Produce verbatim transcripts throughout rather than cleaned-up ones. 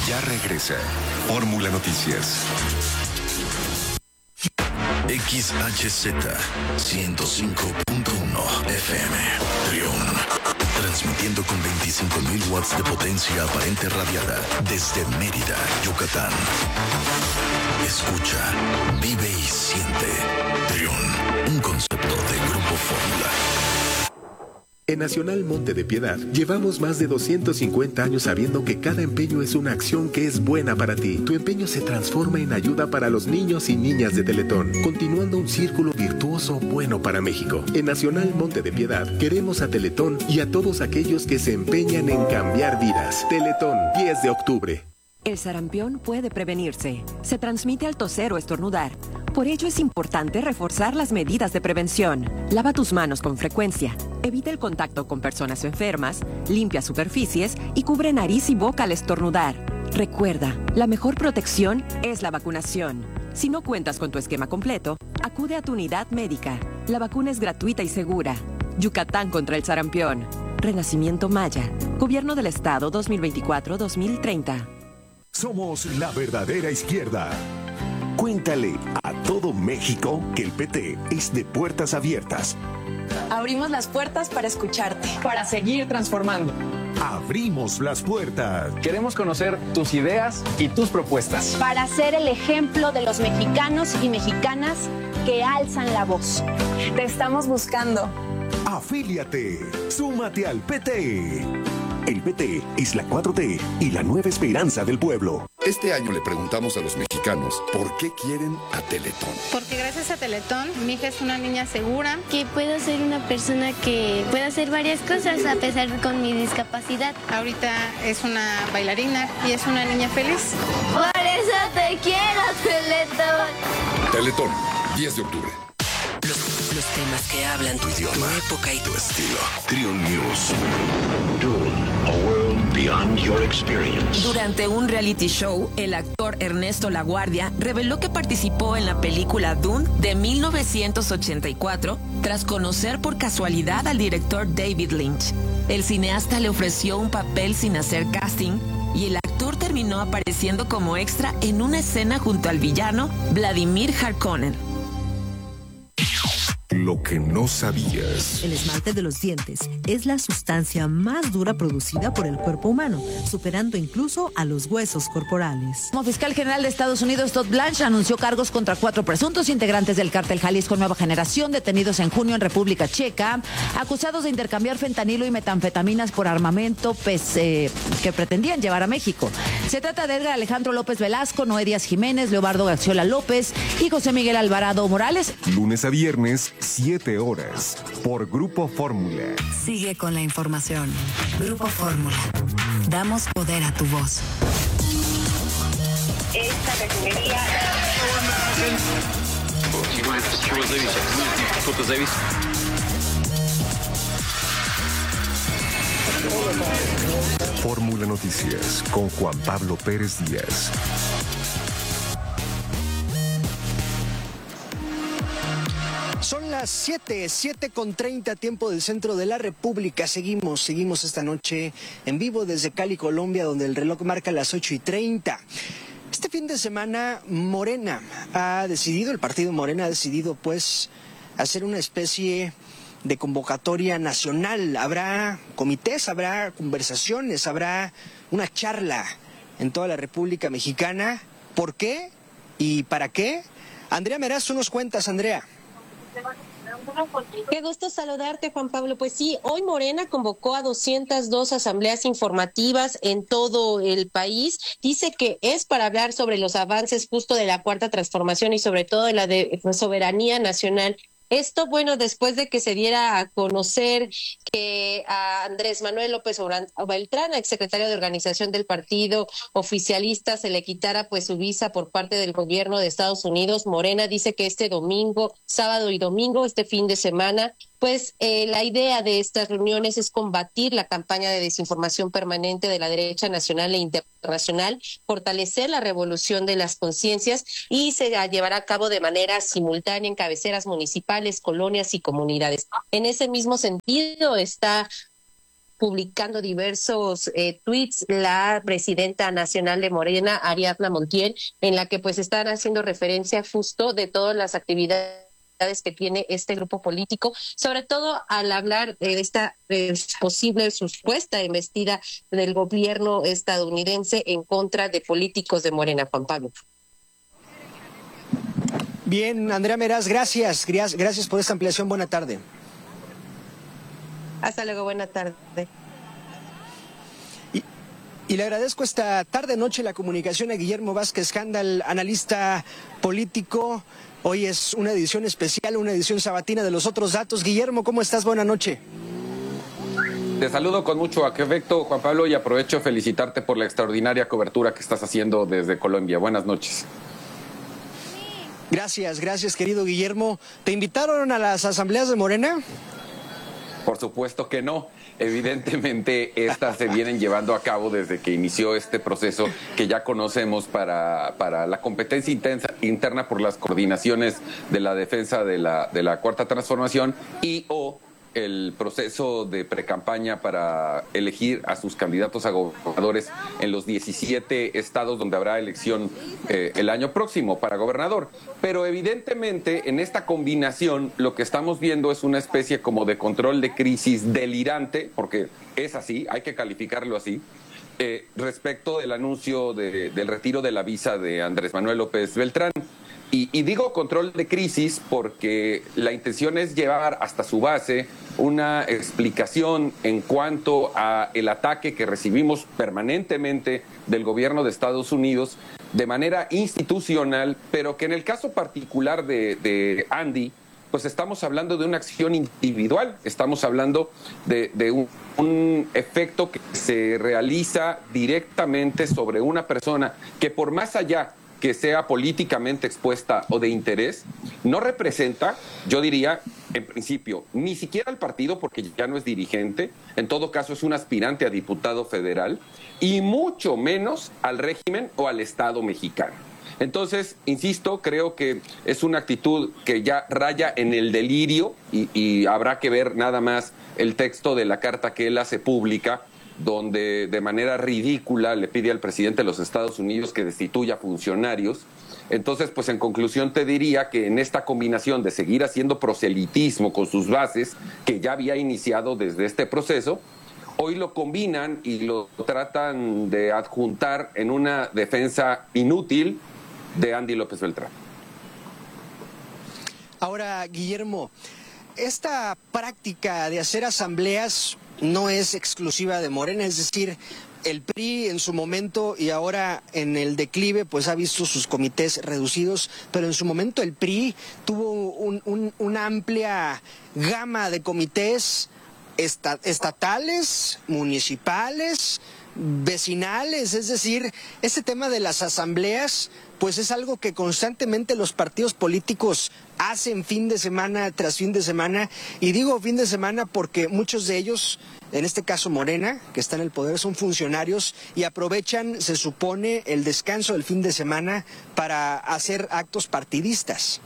Ya regresa Fórmula Noticias. X H Z ciento cinco punto uno F M Trión, transmitiendo con veinticinco mil watts de potencia aparente radiada desde Mérida, Yucatán. Escucha, vive y siente Trión, un concepto de Grupo Fórmula. En Nacional Monte de Piedad, llevamos más de doscientos cincuenta años sabiendo que cada empeño es una acción que es buena para ti. Tu empeño se transforma en ayuda para los niños y niñas de Teletón, continuando un círculo virtuoso bueno para México. En Nacional Monte de Piedad, queremos a Teletón y a todos aquellos que se empeñan en cambiar vidas. Teletón, diez de octubre. El sarampión puede prevenirse. Se transmite al toser o estornudar. Por ello es importante reforzar las medidas de prevención. Lava tus manos con frecuencia. Evita el contacto con personas enfermas. Limpia superficies y cubre nariz y boca al estornudar. Recuerda, la mejor protección es la vacunación. Si no cuentas con tu esquema completo, acude a tu unidad médica. La vacuna es gratuita y segura. Yucatán contra el sarampión. Renacimiento Maya. Gobierno del Estado dos mil veinticuatro a dos mil treinta. Somos la verdadera izquierda. Cuéntale a todo México que el P T es de puertas abiertas. Abrimos las puertas para escucharte. Para seguir transformando. Abrimos las puertas. Queremos conocer tus ideas y tus propuestas. Para ser el ejemplo de los mexicanos y mexicanas que alzan la voz. Te estamos buscando. Afíliate. Súmate al P T. El P T es la cuatro T y la nueva esperanza del pueblo. Este año le preguntamos a los mexicanos por qué quieren a Teletón. Porque gracias a Teletón, mi hija es una niña segura. Que puedo ser una persona que puede hacer varias cosas a pesar con mi discapacidad. Ahorita es una bailarina y es una niña feliz. Por eso te quiero, Teletón. Teletón, diez de octubre. Los, los temas que hablan tu idioma, tu época y tu estilo. Trión News. A world beyond your experience. Durante un reality show, el actor Ernesto Laguardia reveló que participó en la película Dune de mil novecientos ochenta y cuatro tras conocer por casualidad al director David Lynch. El cineasta le ofreció un papel sin hacer casting y el actor terminó apareciendo como extra en una escena junto al villano Vladimir Harkonnen. Lo que no sabías. El esmalte de los dientes es la sustancia más dura producida por el cuerpo humano, superando incluso a los huesos corporales. Como fiscal general de Estados Unidos, Todd Blanche anunció cargos contra cuatro presuntos integrantes del cártel Jalisco Nueva Generación, detenidos en junio en República Checa, acusados de intercambiar fentanilo y metanfetaminas por armamento pese, que pretendían llevar a México. Se trata de Edgar Alejandro López Velasco, Noé Díaz Jiménez, Leobardo Gaxiola López y José Miguel Alvarado Morales. Lunes a viernes, siete horas, por Grupo Fórmula. Sigue con la información. Grupo Fórmula. Damos poder a tu voz. Esta refinería... Fórmula Noticias con Juan Pablo Pérez Díaz. Son las siete, siete con treinta, tiempo del centro de la República. Seguimos, seguimos esta noche en vivo desde Cali, Colombia, donde el reloj marca las ocho y treinta. Este fin de semana, Morena ha decidido, el partido Morena ha decidido, pues, hacer una especie de convocatoria nacional. Habrá comités, habrá conversaciones, habrá una charla en toda la República Mexicana. ¿Por qué y para qué? Andrea Meraz, tú nos cuentas, Andrea. Qué gusto saludarte, Juan Pablo. Pues sí, hoy Morena convocó a doscientas dos asambleas informativas en todo el país. Dice que es para hablar sobre los avances justo de la Cuarta Transformación y sobre todo de la de soberanía nacional. Esto, bueno, después de que se diera a conocer que a Andrés Manuel López Beltrán, exsecretario de organización del partido oficialista, se le quitara pues su visa por parte del gobierno de Estados Unidos. Morena dice que este domingo, sábado y domingo, este fin de semana, pues eh, la idea de estas reuniones es combatir la campaña de desinformación permanente de la derecha nacional e internacional, fortalecer la revolución de las conciencias y se llevará a cabo de manera simultánea en cabeceras municipales, colonias y comunidades. En ese mismo sentido está publicando diversos eh, tweets la presidenta nacional de Morena, Ariadna Montiel, en la que pues están haciendo referencia justo de todas las actividades que tiene este grupo político, sobre todo al hablar de esta eh, posible supuesta embestida del gobierno estadounidense en contra de políticos de Morena. Juan Pablo. Bien, Andrea Meraz, gracias, gracias por esta ampliación. Buena tarde. Hasta luego, buena tarde. Y, y le agradezco esta tarde-noche la comunicación a Guillermo Vázquez Handal, analista político. Hoy es una edición especial, una edición sabatina de Los Otros Datos. Guillermo, ¿cómo estás? Buena noche. Te saludo con mucho afecto, Juan Pablo, y aprovecho felicitarte por la extraordinaria cobertura que estás haciendo desde Colombia. Buenas noches. Gracias, gracias, querido Guillermo. ¿Te invitaron a las asambleas de Morena? Por supuesto que no. Evidentemente, estas se vienen llevando a cabo desde que inició este proceso que ya conocemos para, para la competencia intensa, interna por las coordinaciones de la defensa de la, de la Cuarta Transformación y o el proceso de precampaña para elegir a sus candidatos a gobernadores en los diecisiete estados donde habrá elección eh, el año próximo para gobernador. Pero evidentemente en esta combinación lo que estamos viendo es una especie como de control de crisis delirante, porque es así, hay que calificarlo así, eh, respecto del anuncio de, del retiro de la visa de Andrés Manuel López Beltrán. Y, y digo control de crisis porque la intención es llevar hasta su base una explicación en cuanto a el ataque que recibimos permanentemente del gobierno de Estados Unidos de manera institucional, pero que en el caso particular de, de Andy, pues estamos hablando de una acción individual, estamos hablando de, de un, un efecto que se realiza directamente sobre una persona que por más allá que sea políticamente expuesta o de interés, no representa, yo diría, en principio, ni siquiera al partido, porque ya no es dirigente, en todo caso es un aspirante a diputado federal, y mucho menos al régimen o al Estado mexicano. Entonces, insisto, creo que es una actitud que ya raya en el delirio, y, y habrá que ver nada más el texto de la carta que él hace pública, donde de manera ridícula le pide al presidente de los Estados Unidos que destituya funcionarios. Entonces, pues en conclusión te diría que en esta combinación de seguir haciendo proselitismo con sus bases, que ya había iniciado desde este proceso, hoy lo combinan y lo tratan de adjuntar en una defensa inútil de Andy López Beltrán. Ahora, Guillermo, esta práctica de hacer asambleas no es exclusiva de Morena, es decir, el P R I en su momento y ahora en el declive pues ha visto sus comités reducidos, pero en su momento el P R I tuvo un, un, una amplia gama de comités esta, estatales, municipales, vecinales, es decir, este tema de las asambleas pues es algo que constantemente los partidos políticos hacen fin de semana tras fin de semana, y digo fin de semana porque muchos de ellos, en este caso Morena, que está en el poder, son funcionarios y aprovechan, se supone, el descanso del fin de semana para hacer actos partidistas.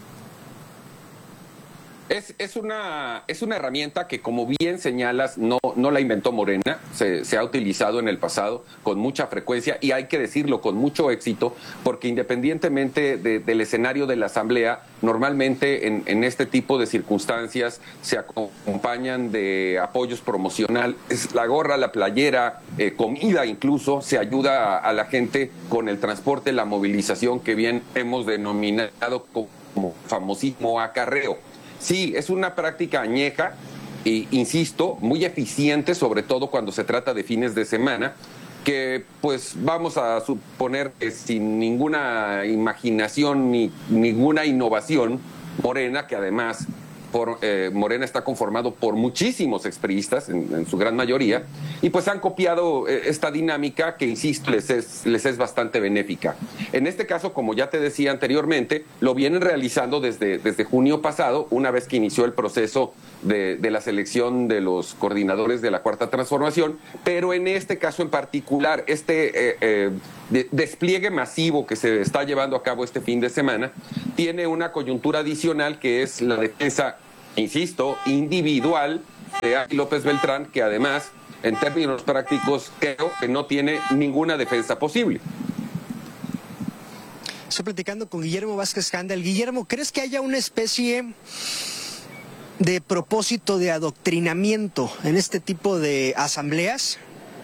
Es, es, una, es una herramienta que, como bien señalas, no, no la inventó Morena, se, se ha utilizado en el pasado con mucha frecuencia y hay que decirlo con mucho éxito, porque independientemente de, del escenario de la Asamblea, normalmente en, en este tipo de circunstancias se acompañan de apoyos promocionales, la gorra, la playera, eh, comida incluso, se ayuda a, a la gente con el transporte, la movilización que bien hemos denominado como famosísimo acarreo. Sí, es una práctica añeja e, insisto, muy eficiente, sobre todo cuando se trata de fines de semana, que pues vamos a suponer que sin ninguna imaginación ni ninguna innovación, Morena, que además por, eh, Morena está conformado por muchísimos expriistas, en, en su gran mayoría, y pues han copiado eh, esta dinámica que, insisto, les es, les es bastante benéfica. En este caso, como ya te decía anteriormente, lo vienen realizando desde, desde junio pasado, una vez que inició el proceso de, de la selección de los coordinadores de la Cuarta Transformación, pero en este caso en particular, este eh, eh, de, despliegue masivo que se está llevando a cabo este fin de semana, tiene una coyuntura adicional que es la defensa, insisto, individual de Andy López Beltrán, que además en términos prácticos, creo que no tiene ninguna defensa posible. Estoy platicando con Guillermo Vázquez Handel. Guillermo, ¿crees que haya una especie de propósito de adoctrinamiento en este tipo de asambleas?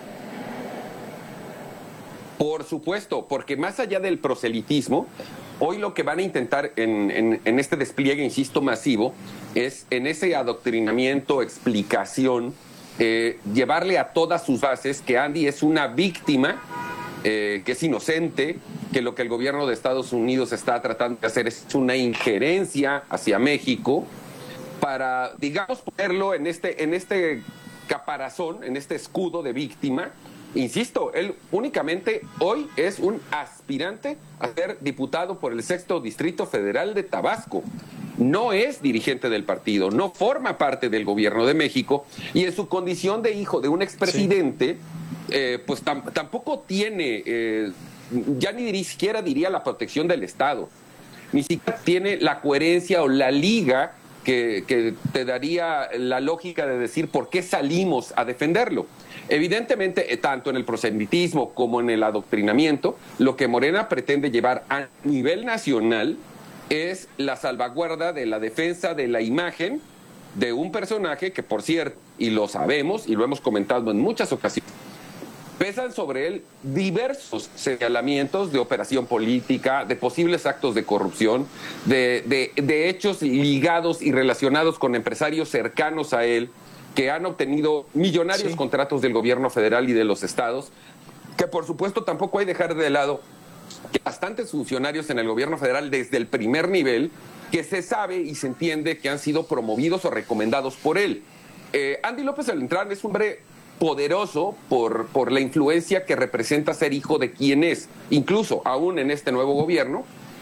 Por supuesto, porque más allá del proselitismo, hoy lo que van a intentar en, en, en este despliegue, insisto, masivo, es en ese adoctrinamiento, explicación, eh, llevarle a todas sus bases que Andy es una víctima, eh, que es inocente, que lo que el gobierno de Estados Unidos está tratando de hacer es una injerencia hacia México, para, digamos, ponerlo en este, en este caparazón, en este escudo de víctima. Insisto, él únicamente hoy es un aspirante a ser diputado por el sexto Distrito Federal de Tabasco. No es dirigente del partido, no forma parte del gobierno de México, y en su condición de hijo de un expresidente, sí. eh, pues tam, tampoco tiene, eh, ya ni siquiera diría la protección del Estado, ni siquiera tiene la coherencia o la liga que, que te daría la lógica de decir por qué salimos a defenderlo. Evidentemente, tanto en el proselitismo como en el adoctrinamiento, lo que Morena pretende llevar a nivel nacional es la salvaguarda de la defensa de la imagen de un personaje que, por cierto, y lo sabemos y lo hemos comentado en muchas ocasiones, pesan sobre él diversos señalamientos de operación política, de posibles actos de corrupción, de, de, de hechos ligados y relacionados con empresarios cercanos a él, que han obtenido millonarios sí. contratos del gobierno federal y de los estados, que por supuesto tampoco hay que dejar de lado que bastantes funcionarios en el gobierno federal desde el primer nivel, que se sabe y se entiende que han sido promovidos o recomendados por él. Eh, Andy López Beltrán es un hombre poderoso por, por la influencia que representa ser hijo de quien es, incluso aún en este nuevo gobierno.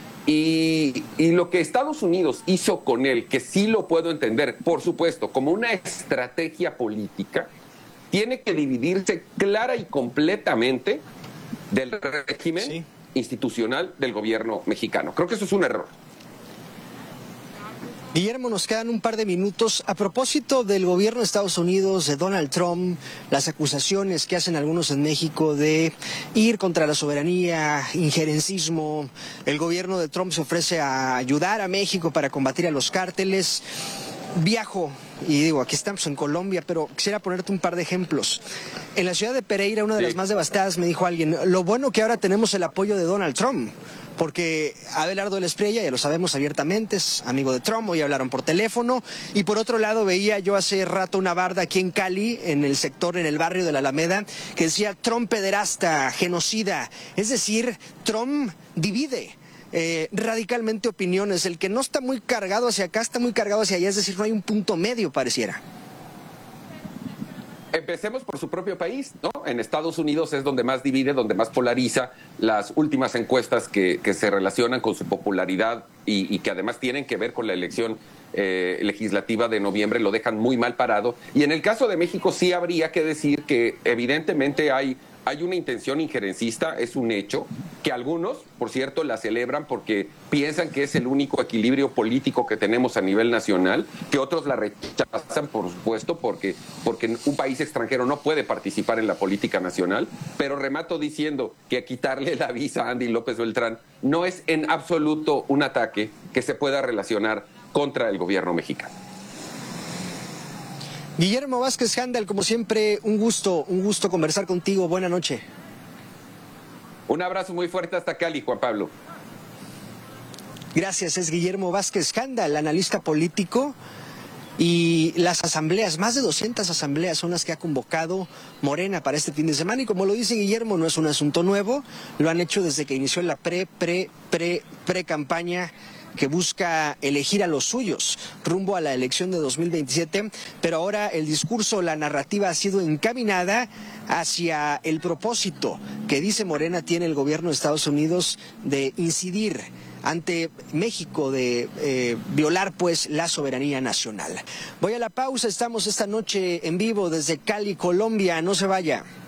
Y, y lo que Estados Unidos hizo con él, que sí lo puedo entender, por supuesto, como una estrategia política, tiene que dividirse clara y completamente del régimen sí. institucional del gobierno mexicano. Creo que eso es un error. Guillermo, nos quedan un par de minutos. A propósito del gobierno de Estados Unidos, de Donald Trump, las acusaciones que hacen algunos en México de ir contra la soberanía, injerencismo, el gobierno de Trump se ofrece a ayudar a México para combatir a los cárteles. Viajo, y digo, aquí estamos en Colombia, pero quisiera ponerte un par de ejemplos. En la ciudad de Pereira, una de sí. las más devastadas, me dijo alguien, lo bueno que ahora tenemos el apoyo de Donald Trump, porque Abelardo de la Espriella, ya lo sabemos abiertamente, es amigo de Trump, hoy hablaron por teléfono, y por otro lado veía yo hace rato una barda aquí en Cali, en el sector, en el barrio de la Alameda, que decía Trump pederasta, genocida, es decir, Trump divide. Eh, radicalmente opiniones, el que no está muy cargado hacia acá está muy cargado hacia allá, es decir, no hay un punto medio, pareciera. Empecemos por su propio país, ¿no? En Estados Unidos es donde más divide, donde más polariza. Las últimas encuestas que, que se relacionan con su popularidad y, y que además tienen que ver con la elección eh, legislativa de noviembre lo dejan muy mal parado. Y en el caso de México sí habría que decir que evidentemente hay Hay una intención injerencista, es un hecho, que algunos, por cierto, la celebran porque piensan que es el único equilibrio político que tenemos a nivel nacional, que otros la rechazan, por supuesto, porque, porque un país extranjero no puede participar en la política nacional, pero remato diciendo que quitarle la visa a Andy López Beltrán no es en absoluto un ataque que se pueda relacionar contra el gobierno mexicano. Guillermo Vázquez Handel, como siempre, un gusto, un gusto conversar contigo. Buena noche. Un abrazo muy fuerte hasta Cali, Juan Pablo. Gracias, es Guillermo Vázquez Handel, analista político. Y las asambleas, más de doscientas asambleas son las que ha convocado Morena para este fin de semana. Y como lo dice Guillermo, no es un asunto nuevo. Lo han hecho desde que inició la pre, pre, pre, pre-campaña que busca elegir a los suyos rumbo a la elección de dos mil veintisiete, pero ahora el discurso, la narrativa ha sido encaminada hacia el propósito que dice Morena tiene el gobierno de Estados Unidos de incidir ante México, de eh, violar pues la soberanía nacional. Voy a la pausa, estamos esta noche en vivo desde Cali, Colombia, no se vaya.